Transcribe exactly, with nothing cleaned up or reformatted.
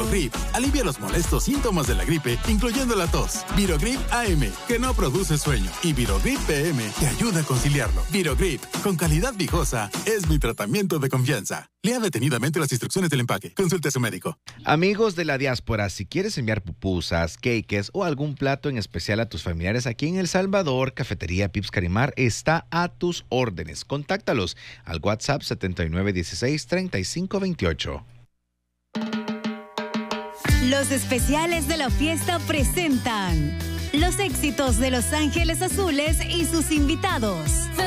Virogrip alivia los molestos síntomas de la gripe, incluyendo la tos. Virogrip A M, que no produce sueño. Y Virogrip P M, que ayuda a conciliarlo. Virogrip, con calidad viejosa, es mi tratamiento de confianza. Lea detenidamente las instrucciones del empaque. Consulte a su médico. Amigos de la diáspora, si quieres enviar pupusas, cakes o algún plato en especial a tus familiares aquí en El Salvador, Cafetería Pips Carimar está a tus órdenes. Contáctalos al WhatsApp setenta y nueve dieciséis treinta y cinco veintiocho. Los especiales de la fiesta presentan los éxitos de Los Ángeles Azules y sus invitados.